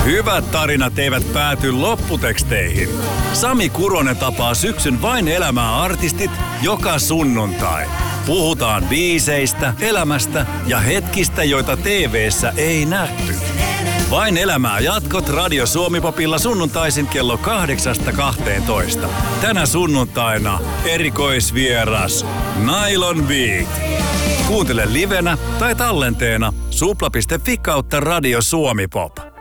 Hyvät tarinat eivät pääty lopputeksteihin. Sami Kuronen tapaa syksyn Vain elämää -artistit joka sunnuntai. Puhutaan biiseistä, elämästä ja hetkistä, joita TV:ssä ei nähty. Vain elämää -jatkot Radio Suomi-popilla sunnuntaisin kello 8-12. Tänä sunnuntaina erikoisvieras Nylon Beat. Kuuntele livenä tai tallenteena supla.fi/Radio Suomi Pop.